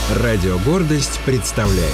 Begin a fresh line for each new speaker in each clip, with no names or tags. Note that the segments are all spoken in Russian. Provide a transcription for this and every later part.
Радио «Гордость» представляет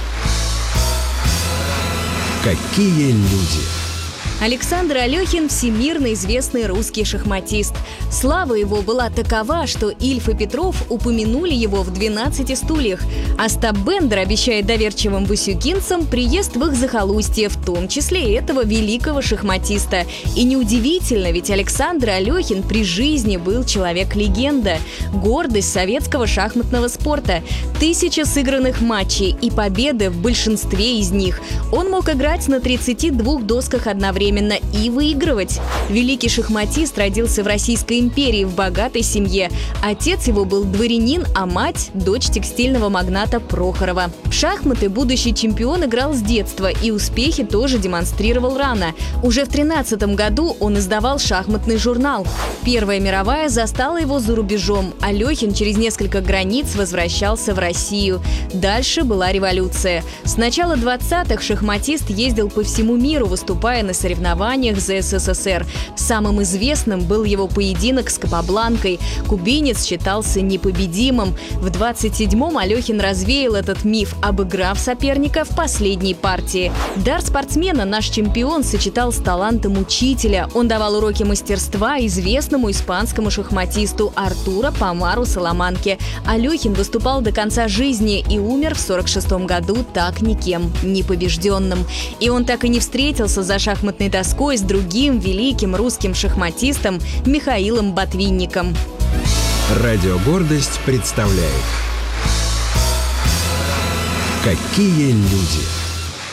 «Какие люди».
Александр Алехин – всемирно известный русский шахматист. Слава его была такова, что Ильф и Петров упомянули его в «12 стульях», а Остап Бендер обещает доверчивым васюкинцам приезд в их захолустье, в том числе и этого великого шахматиста. И неудивительно, ведь Александр Алехин при жизни был человек-легенда, гордость советского шахматного спорта. 1000 сыгранных матчей и победы в большинстве из них. Он мог играть на 32 досках одновременно и выигрывать. Великий шахматист родился в Российской империи в богатой семье. Отец его был дворянин, а мать – дочь текстильного магната Прохорова. В шахматы будущий чемпион играл с детства и успехи тоже демонстрировал рано. Уже в 13 году он издавал шахматный журнал. Первая мировая застала его за рубежом. Алехин через несколько границ возвращался в Россию. Дальше была революция. С начала 20-х шахматист ездил по всему миру, выступая на соревнованиях за СССР. Самым известным был его поединок с Капабланкой. Кубинец считался непобедимым. В 27-м Алехин развеял этот миф, обыграв соперника в последней партии. Дар спортсмена наш чемпион сочетал с талантом учителя. Он давал уроки мастерства известному испанскому шахматисту Артуро Помару Саламанке. Алехин выступал до конца жизни и умер в 46-м году так никем не побежденным. И он так и не встретился за шахматной доской с другим великим русским шахматистом Михаилом Ботвинником.
Радио «Гордость» представляет «Какие люди».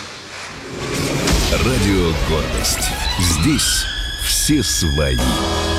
Радио «Гордость». Здесь все свои.